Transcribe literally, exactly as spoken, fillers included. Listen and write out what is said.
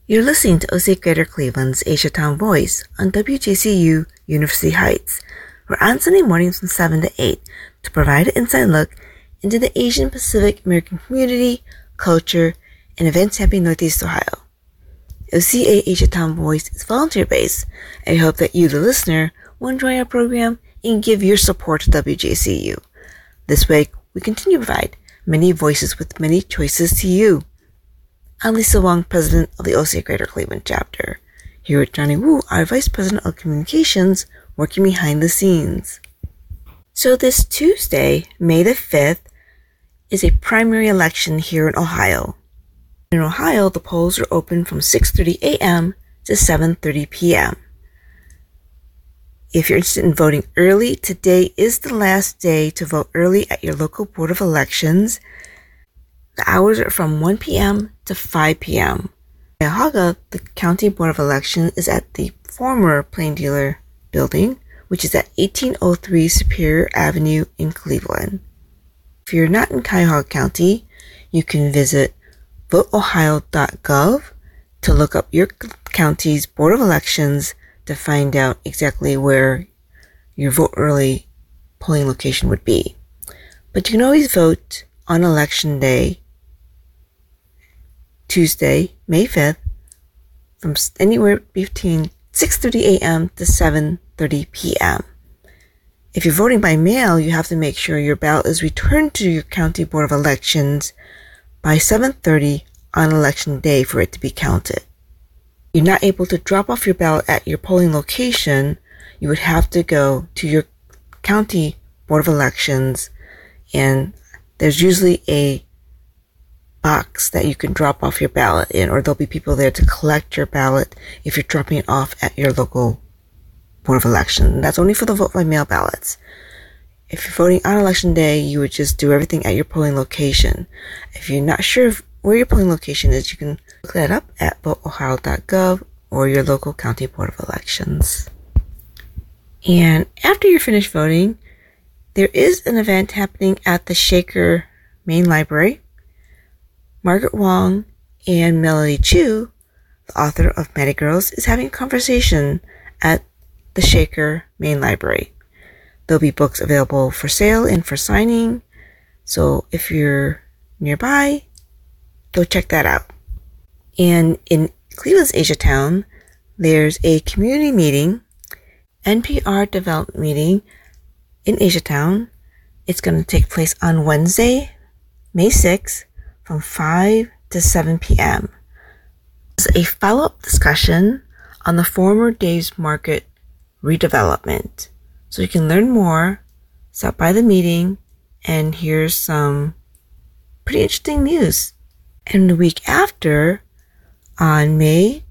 You're listening to O C A Greater Cleveland's Asiatown Voice on W J C U University Heights. We're on Sunday mornings from seven to eight to provide an inside look into the Asian Pacific American community, culture, and events happening in Northeast Ohio. O C A Asiatown Voice is volunteer-based, and I hope that you, the listener, will enjoy our program and give your support to W J C U. This way, we continue to provide many voices with many choices to you. I'm Lisa Wong, President of the O C A Greater Cleveland Chapter. Here with Johnny Wu, our Vice President of Communications, working behind the scenes. So this Tuesday, May the fifth, is a primary election here in Ohio. In Ohio, the polls are open from six thirty a.m. to seven thirty p.m. If you're interested in voting early, today is the last day to vote early at your local Board of Elections. The hours are from one p.m. to five p.m. In Cuyahoga, the County Board of Election is at the former Plain Dealer building, which is at eighteen oh three Superior Avenue in Cleveland. If you're not in Cuyahoga County, you can visit vote ohio dot gov to look up your county's Board of Elections to find out exactly where your vote early polling location would be. But you can always vote on Election Day, Tuesday, May fifth, from anywhere between six thirty a.m. to seven thirty p.m. If you're voting by mail, you have to make sure your ballot is returned to your County Board of Elections by seven thirty on Election Day for it to be counted. If you're not able to drop off your ballot at your polling location, you would have to go to your County Board of Elections, and there's usually a box that you can drop off your ballot in, or there'll be people there to collect your ballot if you're dropping it off at your local Board of Election. And that's only for the vote by mail ballots. If you're voting on Election Day, you would just do everything at your polling location. If you're not sure where your polling location is, you can look that up at vote ohio dot gov or your local County Board of Elections. And after you're finished voting, there is an event happening at the Shaker Main Library. Margaret Wong and Melody Chu, the author of Meta Girls, is having a conversation at the Shaker Main Library. There'll be books available for sale and for signing, so if you're nearby, go check that out. And in Cleveland's Asiatown, there's a community meeting, N P R development meeting in Asiatown. It's going to take place on Wednesday, May sixth, from five to seven p.m. It's a follow-up discussion on the former Dave's Market redevelopment. So you can learn more, stop by the meeting, and hear some pretty interesting news. And the week after, on May